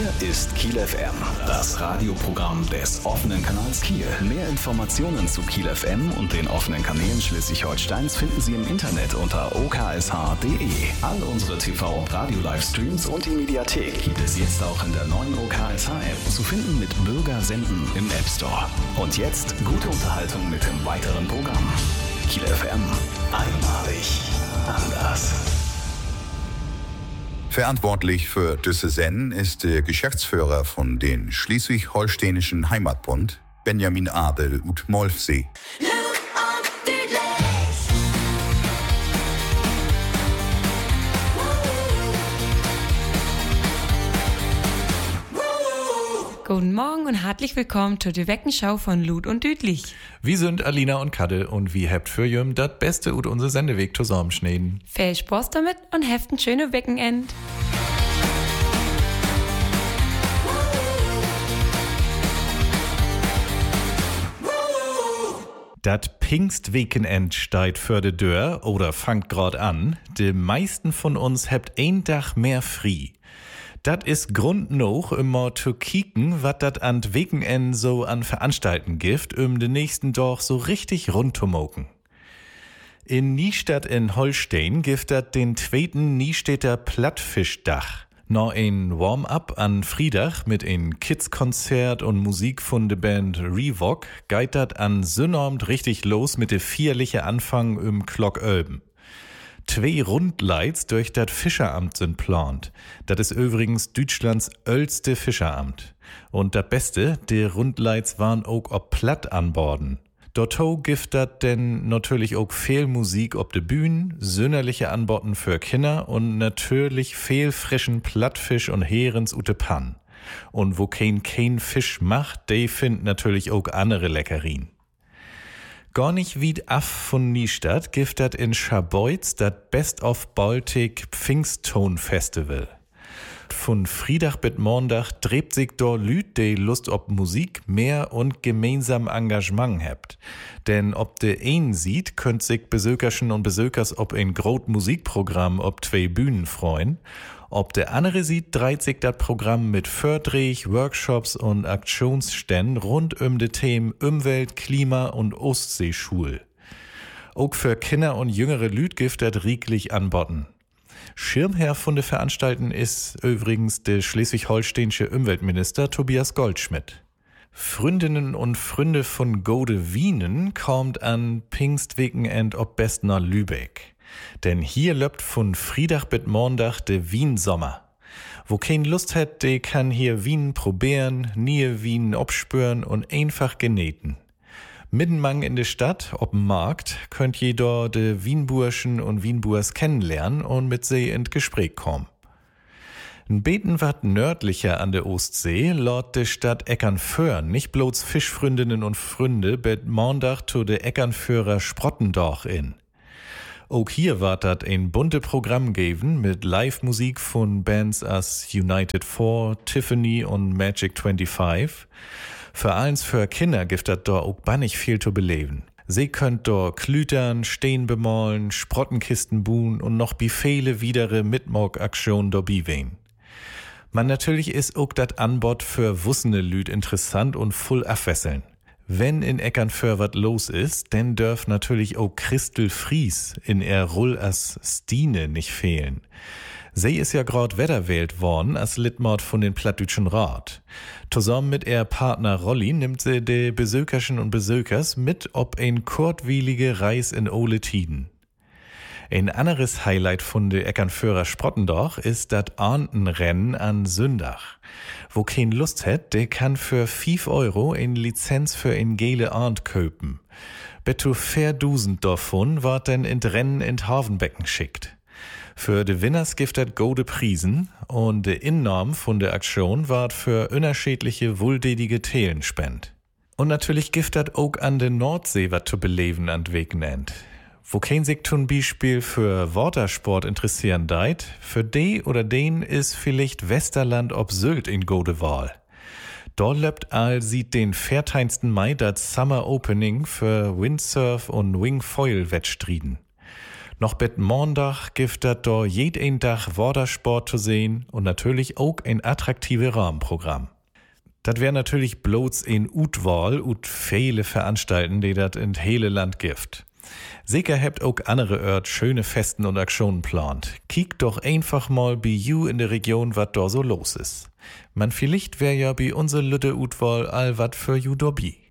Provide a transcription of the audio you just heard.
Hier ist Kiel FM, das Radioprogramm des offenen Kanals Kiel. Mehr Informationen zu Kiel FM und den offenen Kanälen Schleswig-Holsteins finden Sie im Internet unter oksh.de. All unsere TV- und Radio-Livestreams und die Mediathek gibt es jetzt auch in der neuen OKSH-App, zu finden mit Bürger senden im App Store. Und jetzt gute Unterhaltung mit dem weiteren Programm. Kiel FM, einmalig anders. Verantwortlich für diese Sendung ist der Geschäftsführer von den Schleswig-Holsteinischen Heimatbund, Benjamin Adel ut Molfsee. Guten Morgen und herzlich willkommen zur Weckenschau von Lud und Düdlich. Wir sind Alina und Kadde und wir habt für jüm das Beste ut unser Sendeweg zusammenschneiden. Viel Spaß damit und habt ein schönes Wochenende. Dat Pfingstweekend steigt für de Dör oder fangt grad an. De meisten von uns habt ein Tag mehr frei. Dat is Grund noch, immer zu kicken, wat dat an Weekend so an Veranstalten gibt, den nächsten Tag so richtig rund zu moken. In Niestadt in Holstein gibt dat den zweiten Niestädter Plattfischdach. Noch ein Warm-up an Friedach mit ein Kids-Konzert und Musik von der Band Revok geht dat an Sonnabend richtig los mit de feierliche Anfang im Glockölben. 2 Rundleits durch das Fischeramt sind plant. Das ist übrigens Deutschlands älteste Fischeramt. Und das Beste, die Rundleits waren auch ob platt an Borden. Dorto gibt dat denn natürlich auch viel Musik ob de Bühnen, sönnerliche Anboten für Kinder und natürlich viel frischen Plattfisch und Herens ute Pan. Und wo kein Fisch macht, de findet natürlich auch andere Leckerien. Gar nicht weit af von Niestadt gibt dat in Scharbeutz dat Best of Baltic Pfingsttone Festival. Von Friedach bis Montag dreht sich dort Lüd, die Lust ob Musik mehr und gemeinsam Engagement habt. Denn ob de einen sieht, könnt sich Besökerchen und Besökers ob ein grot Musikprogramm ob 2 Bühnen freuen. Ob der andere sieht, dreht sich das Programm mit Förderich, Workshops und Aktionsständen rund de Themen Umwelt, Klima und Ostseeschul. Auch für Kinder und jüngere Lüd gibt das rieglich anboten. Schirmherr von der Veranstalten ist übrigens der schleswig-holsteinische Umweltminister Tobias Goldschmidt. Freundinnen und Freunde von Gode Wienen kommt an Pfingstweekend ob best nach Lübeck. Denn hier löppt von Friedach bis Montag de Wien-Sommer. Wo kein Lust hat, der kann hier Wien probieren, nie Wien obspüren und einfach genähten. Mittenmang in der Stadt, ob'm Markt, könnt jeder de Wienburschen und Wienburs kennenlernen und mit sie ins Gespräch kommen. Ein Beten wat nördlicher an der Ostsee, laut der Stadt Eckernförn, nicht bloß Fischfreundinnen und Freunde, bet Montag to de Eckernförer Sprottendorch in. Auch hier ward dat ein bunte Programm geben mit Live-Musik von Bands as United 4, Tiffany und Magic 25. Für eins für Kinder gibt dat da auch bannig viel zu beleben. Sie könnt da klütern, Stehen bemalen, Sprottenkisten buhen und noch befehle widere Mitmorg-Aktion da biwehen. Man natürlich ist auch dat Anbot für wussene Lüd interessant und voll abwesseln. Wenn in Eckernförn wat los ist, dann dürf natürlich auch Christel Fries in er Roll as Stine nicht fehlen. Sie ist ja grad wetterwählt worden als Littmord von den Plattdütschen Rat. Zusammen mit ihr Partner Rolli nimmt sie de Besökerchen und Besökers mit ob ein kurzwielige Reis in Ole Tiden. Ein anderes Highlight von de Eckernförer Sprottendorch ist dat Arntenrennen an Sündach. Wo kein Lust hat, der kann für 5 € eine Lizenz für ein gele Arnt köpen. Betto 4.000 davon ward denn in Rennen in Havenbecken schickt. Für de Winners gibt dat gode Prisen und de Innorm von der Aktion ward für unterschiedliche wohltätige Thelen spend. Und natürlich gibt dat auch an de Nordsee wat zu beleben an Weekend. Wo kein sich zum Beispiel für Watersport interessieren deit, für de oder den ist vielleicht Westerland ob Sylt in gode Wahl. Dort löppt sieht den 14. Mai das Summer Opening für Windsurf und Wingfoil wettstriden. Noch bis Montag gibt das da jeden Tag Watersport zu sehen und natürlich auch ein attraktives Rahmenprogramm. Das wäre natürlich bloß ein Utwahl und viele Veranstalten, die das in hele Land gibt. Sicher habt auch andere Ort schöne Festen und Aktionen plant. Kiek doch einfach mal bei you in der Region, wat da so los ist. Man vielleicht wär ja bei unser Lütte Utwahl all wat für you dobi.